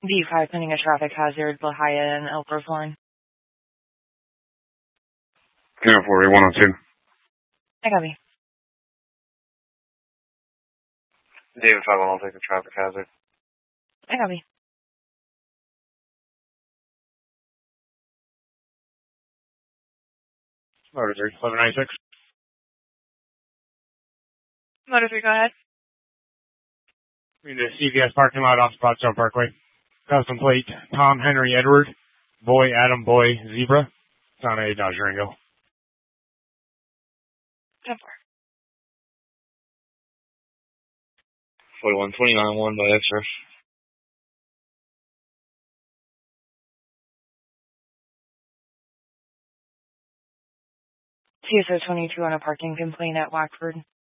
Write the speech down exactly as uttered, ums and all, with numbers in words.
D five pending a traffic hazard, Bahia and El Porthorn. ten four one oh two. I copy. David five one, I'll take the traffic hazard. I copy. Motor three, eleven ninety-six. Motor three, go ahead. In the C V S parking lot off Spotsdale Parkway. Custom plate, Tom Henry Edward, Boy Adam Boy Zebra. It's on a Dodge Durango. ten four. forty-one twenty-nine one by X-Ray. T S O twenty-two on a parking complaint at Wackford.